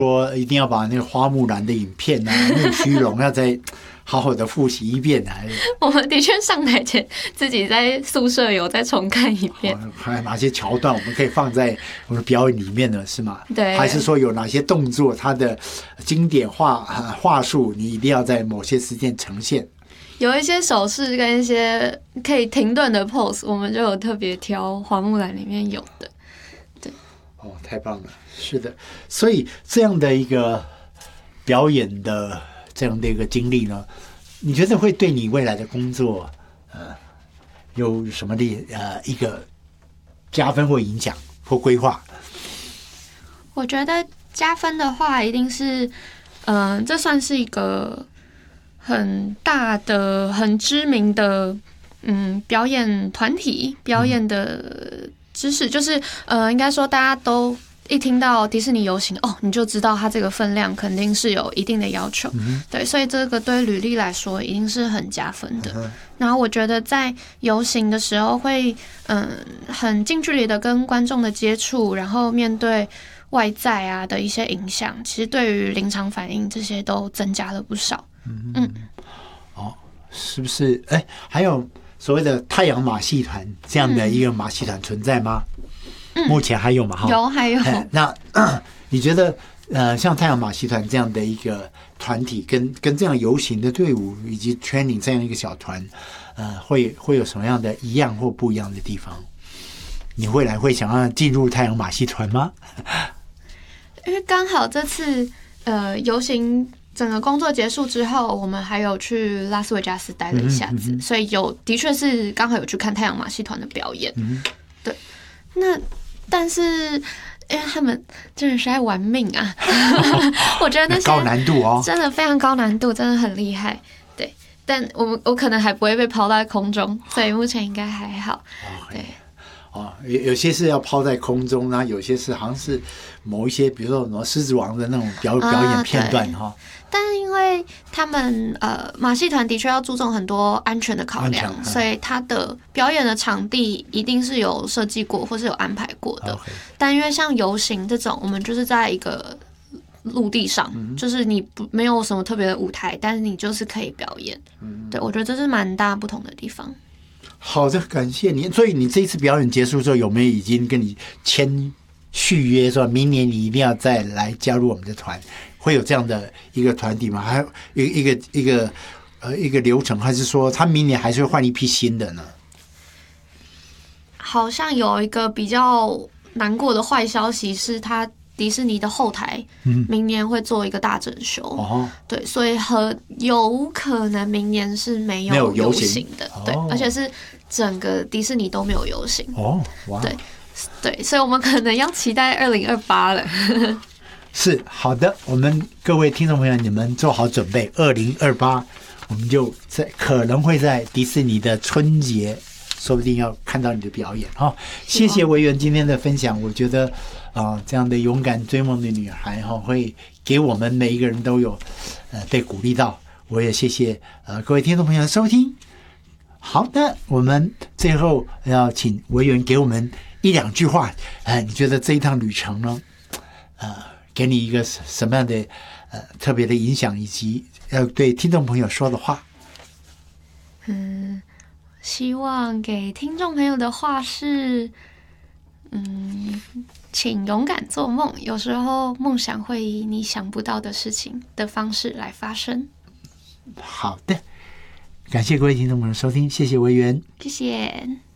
说一定要把那个花木兰的影片啊、木须龙要再好好的复习一遍啊。 我们的确上台前自己在宿舍有再重看一遍。 还有哪些桥段我们可以放在我们表演里面呢？是吗？ 对。 还是说有哪些动作它的经典话术，你一定要在某些时间呈现？ 有一些手势跟一些可以停顿的 pose， 我们就有特别挑花木兰里面有的。对。 哦，太棒了！是的，所以这样的一个表演的这样的一个经历呢，你觉得会对你未来的工作有什么的一个加分或影响或规划？ 我觉得加分的话，一定是这算是一个很大的、很知名的表演团体表演的知识，就是应该说大家都一听到迪士尼游行哦，你就知道它这个分量肯定是有一定的要求，对，所以这个对履历来说一定是很加分的。然后我觉得在游行的时候会很近距离的跟观众的接触，然后面对外在啊的一些影响，其实对于临场反应这些都增加了不少。 哦，是不是？还有所谓的太阳马戏团这样的一个马戏团存在吗？目前还有吗？ 有，还有。 那你觉得像太阳马戏团这样的一个团体，跟这样游行的队伍以及 training 这样一个小团，会有什么样的一样或不一样的地方？你未来会想要进入太阳马戏团吗？ 因为刚好这次游行整个工作结束之后，我们还有去拉斯维加斯待了一下子，所以的确是刚好有去看太阳马戏团的表演。对，但是因为他们真的是在玩命啊，我觉得那些高难度哦，真的非常高难度，真的很厉害。对，但我可能还不会被抛在空中，所以目前应该还好。对。 有些是要抛在空中，然后有些是好像是某一些，比如说什么狮子王的那种表演片段哈。 但是因为他们马戏团的确要注重很多安全的考量，所以他的表演的场地一定是有设计过或是有安排过的。但因为像游行这种，我们就是在一个陆地上，就是你没有什么特别的舞台，但是你就是可以表演。对，我觉得这是蛮大不同的地方。 好的，感谢你。所以你这一次表演结束之后，有没有已经跟你续约，说明年你一定要再来加入我们的团？会有这样的一个团体吗？还有一个流程，还是说他明年还是会换一批新的呢？ 好像有一个比较难过的坏消息是，迪士尼的后台明年会做一个大整修。对，所以有可能明年是没有游行的。对，而且是整个迪士尼都没有游行。 哇！ 对，所以我们可能要期待2028了。 是，好的，我们各位听众朋友，你们做好准备，2028我们就可能会在迪士尼的春节，说不定要看到你的表演。谢谢维园今天的分享，我觉得这样的勇敢追梦的女孩会给我们每一个人都有被鼓励到。我也谢谢各位听众朋友的收听。好的，我们最后要请维园给我们一两句话，你觉得这一趟旅程呢，给你一个什么样的特别的影响，以及要对听众朋友说的话？ 希望给听众朋友的话是，请勇敢做梦，有时候梦想会以你想不到的事情的方式来发生。 好的，感谢各位听众朋友收听，谢谢维园， 谢谢。